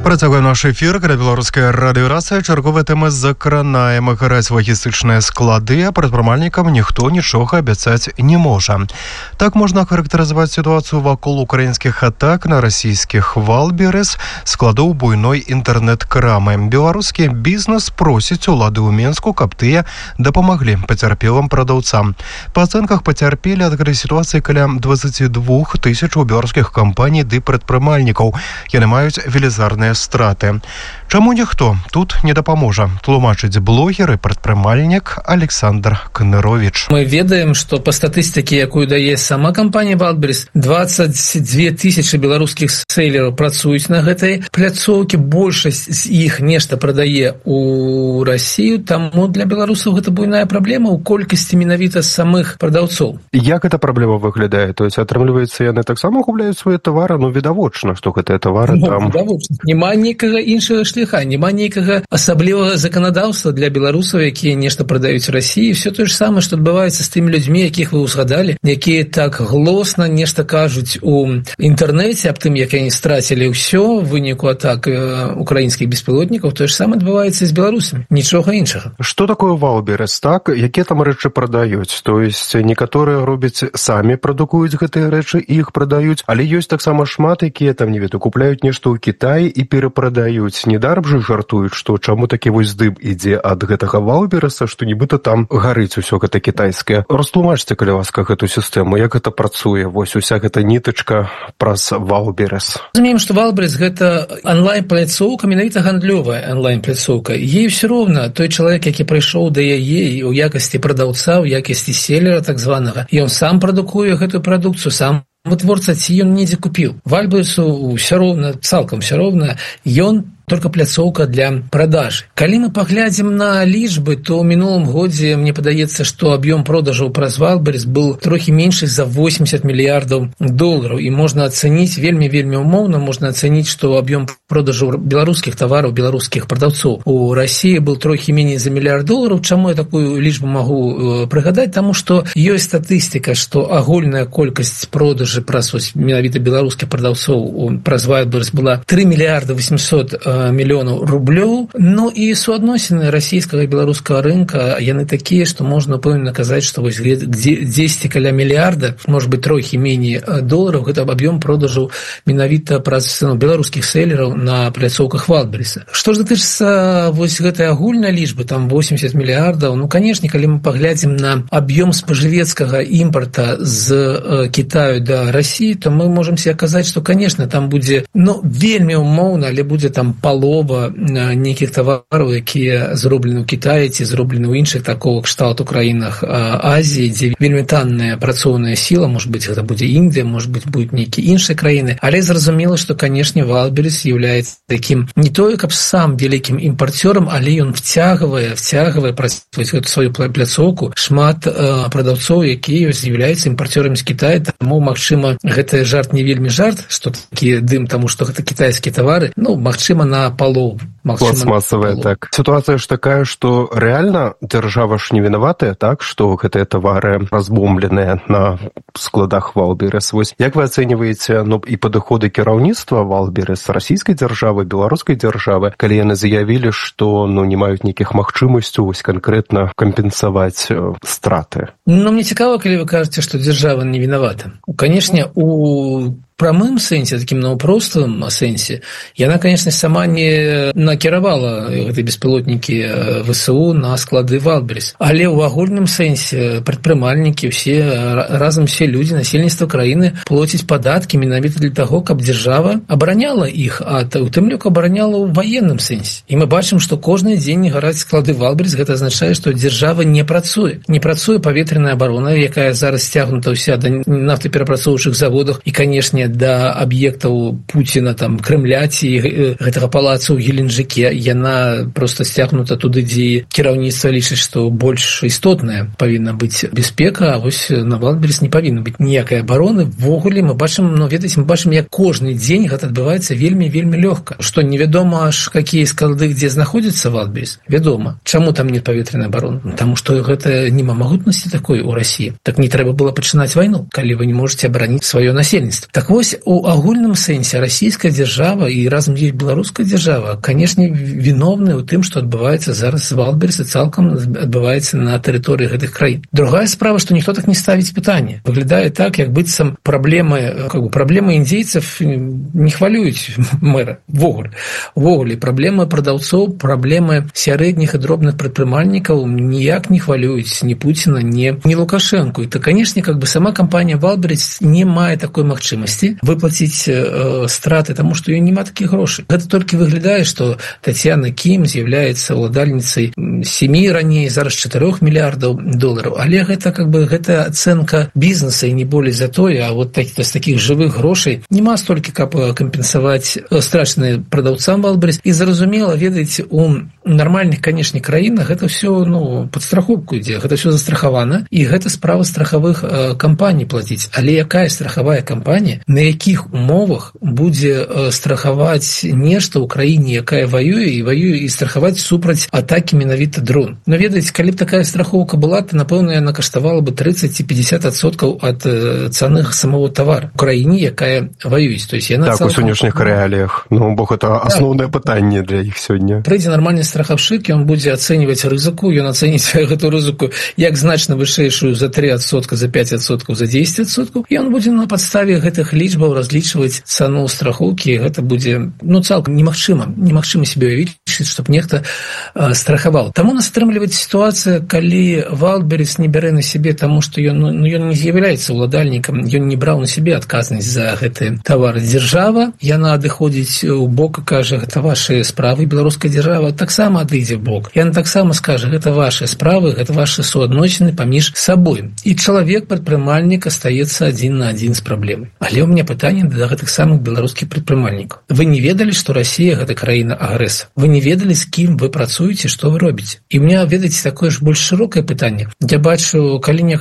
Працягваем наш эфір, каля беларуская радыёрацыя. Чарговая тэма закранае. Гараць лагістычныя склады, а прадпрымальнікам ніхто нічога абяцаць не можа. Так можна характарызаваць сітуацыю вакол украінскіх атак на расійскіх Валберес, складоў буйной інтэрнэт-крамы. Беларускі бізнес просіць улады ў Менску, каб тыя дапамаглі пацярпелым прадаўцам. Па ацэнках пацярпелі ад гэтай сітуацыі каля 22 тысяч у беларускіх кампаній ды прадпрымальнікаў. Яны маюць велізарныя страты. Чаму ніхто тут не дапаможа? Тлумачыць блогер і прадпрымальнік Александр Кнырович. Мы ведаем, што па статыстыке, якую дае сама кампанія Валберес, 22 тысячы беларускіх сейлераў працуюць на гэтай пляцоўкі. Большасць з іх нешта прадае ў Расію, таму для беларусаў гэта буйная праблема ў колькасці менавіта самых прадаўцоў. Як эта праблема выглядае? То есть, атрымліваецца, яны таксама губляюць свае тавары? Ну, відавочна, што гэтыя тавары там... Відавочна. Няма нейкага іншага шляха, няма нейкага асаблівага заканадаўства для беларусаў, якія нешта прадаюць Расіі. Все тое ж самае, што адбываецца з тымі людзьмі, якіх вы ўзгадалі, якія так глосна нешта кажуць у інтэрнэце аб тым, як яны страцілі ўсё в выніку атак украінскіх беспілотнікаў. Тое ж самае адбываецца з беларусамі. Нічога іншага. Што такое Валберес, так? Якія там рэчы прадаюць? То есть, некаторыя робяць самі прадукуюць гэтыя рэчы і іх прадаюць, але ёсць таксама шмат, якія там, не ведаю, купляюць нешта ў Кітаі і перапрадаюць. Недарм жа жартуюць, што чаму такі вось дым ідзе ад гэтага Валбереса, што нібыта там гарыць усё гэта кітайскае. Растлумачце, каля ласка, гэту сістэму, як гэта працуе, вось уся гэта нітачка праз Валберес. Разумеем, што Валберес гэта онлайн-пляцоўка, менавіта гандлёвая онлайн-пляцоўка. Ей все роўна той чалавек, які прыйшоў да яе у якасці прадаўца, у якасці селера так званага, і ён сам прадукуе гэтую прадукцыю, сам вытворца, ці ён недзе купіў. Валбересу ўсё роўна, цалкам ўсё роўна, ён только пляцоўка для продажи. Калі мы паглядзім на лічбы, то ў мінулым годзе мне падаецца, што аб'ём продажаў праз Валберес быў трохі меншы за 80 мільярдаў долараў, і можна ацэніць вельмі умоўна, можна ацэніць, што аб'ём продажаў беларускіх тавараў, беларускіх прадаўцоў у Расіі быў трохі меней за мільярд долараў. Чаму я такую лічбу магу прыгадаць? Таму што ёсць статыстыка, што агульная колькасць продажы праз менавіта беларускіх прадаўцоў праз Валберес была 3 мільярда 800 мільёнаў рублёў. Ну і суадносіны расійскага і беларускага рынка, яны такія, што можна пэўна казаць, што вось 10 каля мільярда, можа быць трохі меней долараў, гэта аб'ём продажаў менавіта праз беларускіх селераў на пляцоўках Валбереса. Што ж датычыцца вось гэтай агульнай лічбы, там 80 мільярдаў, ну, канешне, калі мы паглядзім на аб'ём спажывецкага імпарта з Кітаю да Расіі, то мы можам себе казаць, што, канешне, там будзе, ну, вельмі умоўна, але будзе там палова нейкіх тавараў, якія зроблены ў Кітаі ці зроблены ў іншых такого кшталту краінах Азіі, дзе вельмі танная працоўная сіла, можа быць, гэта будзе Індыя, можа быць, будуць нейкія іншыя краіны, але зразумела, што, канешне, Валберес з'яўляецца такім не тое, каб сам вялікім імпарцёрам, але ён вцягвае праз гэту сваю пляцоўку шмат прадаўцоў, якія з'яўляюцца імпарцёрамі з Кітая, таму, магчыма, гэта жарт не вельмі жарт, што такі дым, таму што гэта кітайскія тавары, ну, магчыма, на палову. Пластмасавая, так. Сітуацыя ж такая, што рэальна дзяржава ж не вінаватая, так, што гэтыя тавары разбомбленыя на складах Валберес. Вось як вы ацэньваеце, ну, і падыходы кіраўніцтва Валберес, расійскай дзяржавы, беларускай дзяржавы, калі яны заявілі, што, ну, не маюць нейкіх магчымасцяў вось канкрэтна кампенсаваць страты? Ну, мне цікава, калі вы кажаце, што дзяржава не вінавата. Канешне, у прамым сэнсе, такім наўпростым сэнсе, яна, канешне, сама не накіравала гэтыя беспілотнікі ВСУ на склады Валберес. Але ў агульным сэнсе прадпрымальнікі, разам все людзі, насельніцтва краіны плоціць падаткі менавіта для таго, каб дзяржава абараняла іх, а у тым ліку абараняла ў ваенным сэнсе. І мы бачым, што кожны дзень гараць склады Валберес, гэта азначае, што дзяржава не працуе. Не працуе паветраная абарона, якая зараз сцягнута ўся да нафтаперапрацоўчых заводах і, канешне, да аб'ектаў Пуціна, там, Крэмля ці гэтага палаца ў Геленджыке, яна проста сцягнута туды, дзе кіраўніцтва лічыць, што больш істотная павінна быць бяспека, а вось на Валберес не павінна быць ніякай абароны. Ввогуле мы бачым, ну, ведаеце, мы бачым, як кожны дзень гэта адбываецца вельмі лёгка. Што невядома аж какія склады, дзе знаходзіцца Валберес, вядома. Чаму там нет паветранай абароны? Таму што гэта нема магутнасці такой у Расіі. Так не трэба было пачынаць вайну, калі вы не можаце абараніць сваё насельніцтва. Так вось у агульным сэнсе расійская дзяржава і разам з ёй беларуская дзяржава, канешне, віновны ў тым, што адбываецца зараз з Вайлдберрис і цалкам адбываецца на тэрыторыі гэтых краін. Другая справа, што ніхто так не ставіць пытанне. Выглядае так, як быццам праблемы індзейцев не хвалююць мэра. Ввогуле, праблемы прадаўцоў, праблемы сярэдніх і дробных прадпрымальнікаў ніяк не хвалююць ні Пуціна, ні Лукашэнку. І то, канешне, сама кампанія Вайлдберрис не мае такой магчымасці выплаціць страты, таму што ёй няма такіх грошай. Гэта толькі выглядае, што Тацьяна Кім з'яўляецца ўладальніцай 7 раней, зараз 4 мільярдаў долараў. Але гэта ацэнка бізнеса і не болей за тое, а вот з такіх жывых грошай няма столькі, каб кампенсаваць страчаныя прадаўцам Вайлдберрис. І зразумела, ведаеце, у нармальных, канешне, краінах гэта ўсё пад страхоўку ідзе, гэта ўсё застрахавана, і гэта справа страхавых кампаній плаціць. Але якая страхавая кампанія, на якіх умовах будзе страхаваць нешта ў краіне, якая ваюе і страхаваць супраць атакі менавіта дрон? Но ведаеце, калі б такая страхоўка была, то, напэўна, яна каштавала бы 30-50% ад цаны самого тавара ў краіне, якая ваююць. То есть яна так, у сённяшніх рэаліях. Бо гэта асноўнае пытанне для іх сёння. Прыйдзе нармальны страхаўшчык, ён будзе ацэньваць рызыку, ён ацэніць гэту рызыку як значна вышэйшую за 3%, за 5%, за 10%, і ён будзе на падставе гэтых лічбаў разлічваць цану страхоўкі, і гэта будзе цалкам немагчыма себе уявіць, чтобы нехта страхаваў. Таму нас атрымліваецца сітуацыя, калі Вайлдберрис не бярэ на сябе, таму што ён не з'яўляецца ўладальнікам, ён не браў на сябе адказнасць за гэты тавар. Дзяржава, яна адыходзіць у бок і кажа, гэта вашыя справы. Беларуская дзяржава таксама адыдзе в бок. Яна таксама скажа, гэта вашыя справы, гэта вашы суадносіны паміж сабой. І чалавек, прадпрымальнік, астаецца адзін на адзін з праблемай. Але ў мяне пытанне да гэтых самых беларускіх прадпрымальнікаў. Вы не ведалі, што Расія гэта краіна-агрэсар? Вы не ведалі, з кім вы працуеце, што вы робіце? І ў мяне, ведаеце, такое ж больш шырокае пытанне. Я бачу, калі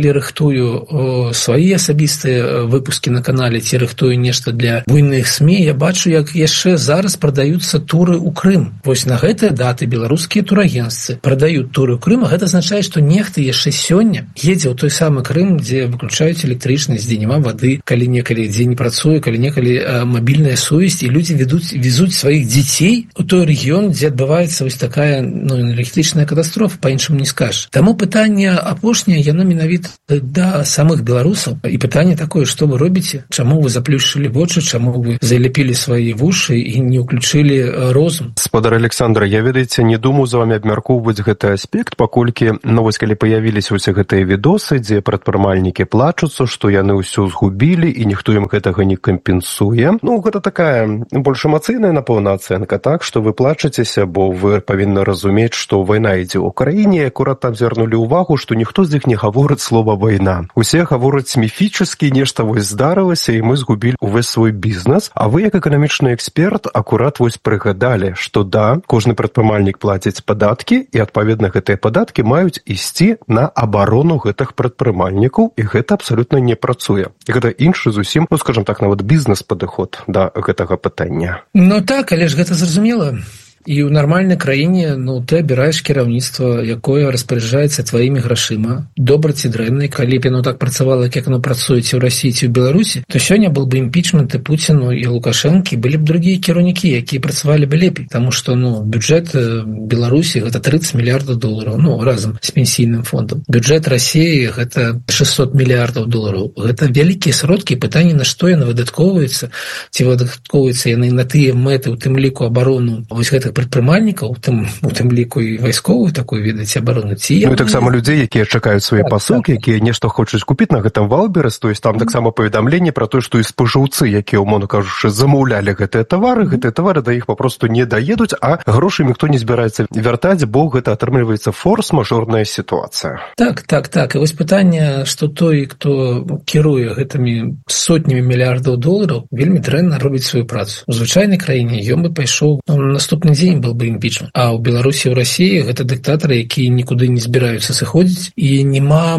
рыхтую свае асабістыя выпускі на канале, ці рыхтую нешта для буйных СМІ, я бачу, як яшчэ зараз прадаюцца туры ў Крым. Вось на гэтыя даты беларускія турагенцтвы прадаюць туры ў Крым, а гэта азначае, што нехта яшчэ сёння едзе ў той самы Крым, дзе выключаюць электрычнасць, дзе няма вады, калі некалі дзе не працуе, калі некалі мабільная сувязь, і людзі везуць сваіх дзяцей у той рэгіён, дзе адбываецца вось такая энергетычная катастрофа, па-іншаму не скажаш. Таму пытанне апошняе, яно менавіта да самых беларусаў. І пытанне такое, што вы робіце? Чаму вы заплюшчылі вочы, чаму вы заляпілі свае вушы і не ўключылі розум? Спадар Александр, я, ведаеце, не думаю за вами абмяркоўваць гэты аспект, паколькі, вось калі паявіліся ўсе гэтыя відосы, дзе прадпрымальнікі плачуцца, што яны ўсё згубілі і ніхто ім гэтага не кампенсуе. Гэта такая больш эмацыйная, напэўна, ацэнка, так, што вы плачацеся, бо вы павінны разумець, што вайна ідзе ў краіне, акурат там звярнулі ўвагу, што ніхто з іх не гаворыць слова «вайна». Усе гавораць міфічаскі, нешта вось здарылася, і мы згубілі увесь свой бізнес. А вы, як эканамічны эксперт, акурат вось прыгадалі, што да, кожны прадпрымальнік плаціць падаткі, і, адпаведна, гэтыя падаткі маюць ісці на абарону гэтых прадпрымальнікаў, і гэта абсалютна не працуе. І гэта іншы зусім, скажам так, нават бізнес-падыход да гэтага пытання. Так, але ж гэта зразумела. І ў нармальнай краіне ты абіраеш кіраўніцтва, якое распараджаецца тваімі грашыма, добра ці дрэнна. Калі б яно так працавала, як яно працуе ці ў Расіі, ці ў Беларусі, то сёння был бы імпічмент і Пуціну, і Лукашэнкі, былі б другія кіраўнікі, якія працавалі бы лепей. Таму што бюджэт Беларусі гэта 30 мільярдаў долараў, разам з пенсійным фондам. Бюджэт Расіі гэта 600 мільярдаў долараў. Гэта вялікія сродкі, пытанне, на што яны выдаткоўваюцца, ці выдаткоўваюцца яны на тыя мэты, у тым ліку абарону вось гэтых прадпрымальнікаў, у тым ліку і вайсковую такую, ведаеце, абарону. І таксама людзей, якія чакаюць свае пасылкі, якія нешта хочуць купіць на гэтым Вайлдберрис, то есть там таксама паведамленне пра тое, што і спажыўцы, якія, умоўна кажучы, замаўлялі гэтыя тавары да іх папросту не даедуць, а грошы ніхто не збіраецца вяртаць, бо гэта атрымліваецца форс-мажорная сітуацыя. Так. І вось пытанне, што той, хто кіруе гэтымі сотнямі мільярдаў долараў, вельмі дрэнна робіць сваю працу. У звычайнай краіне ён бы пайшоў наступны дзень был бы імпічмент. А ў Беларусі, ў Расіі гэта дыктатары, якія нікуды не збіраюцца сыходзіць, і няма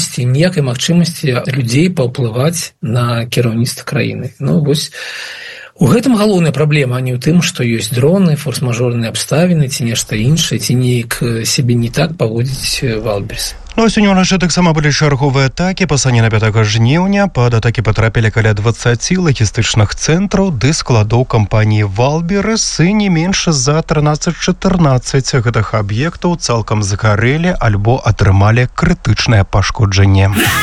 ніякай магчымасці людзей паўплываць на кіраўніцтва краіны. Вось У гэтым галоўная праблема, а не ў тым, што ёсць дроны, форс-мажорныя абставіны, ці нешта іншае, ці неяк сябе не так паводзіць Валберс. Ну, сёння ўначы таксама былі чарговыя атакі. Пасля на 5 жніўня пад атакі патрапілі каля 20 лагістычных цэнтраў ды складоў кампаніі Валберс, і не менш за 13-14 гэтых аб'ектаў цалкам згарэлі альбо атрымалі крытычнае пашкоджанне.